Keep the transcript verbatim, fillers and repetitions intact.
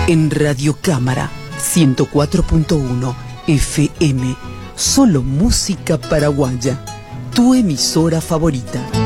En Radio Cámara ciento cuatro punto uno F M, solo música paraguaya, tu emisora favorita.